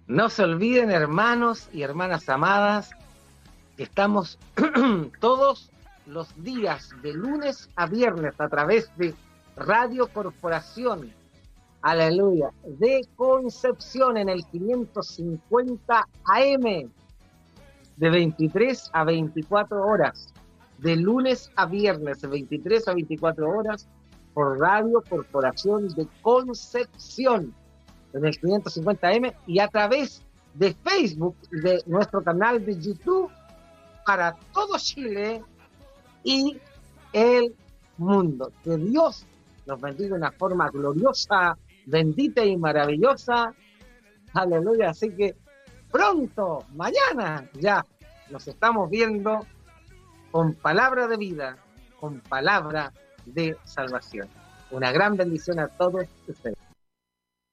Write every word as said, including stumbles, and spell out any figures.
No se olviden, hermanos y hermanas amadas, que estamos todos los días de lunes a viernes a través de Radio Corporación, aleluya, de Concepción en el quinientos cincuenta A M, de veintitrés a veinticuatro horas, de lunes a viernes, de veintitrés a veinticuatro horas, por Radio Corporación de Concepción en el quinientos cincuenta A M y a través de Facebook, de nuestro canal de YouTube para todo Chile y el mundo. Que Dios nos bendiga de una forma gloriosa, bendita y maravillosa. Aleluya. Así que pronto, mañana, ya nos estamos viendo con palabra de vida, con palabra de salvación. Una gran bendición a todos ustedes.